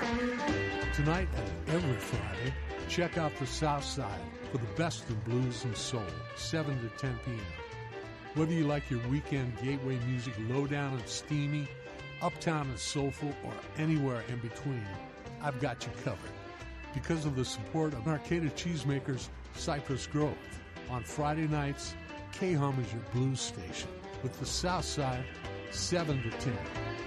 Tonight and every Friday, check out the South Side for the best in blues and soul, 7 to 10 p.m. Whether you like your weekend gateway music low down and steamy, uptown and soulful, or anywhere in between, I've got you covered. Because of the support of Arcata Cheesemakers Cypress Grove, on Friday nights, K-Hum is your blues station with the South Side, 7 to 10.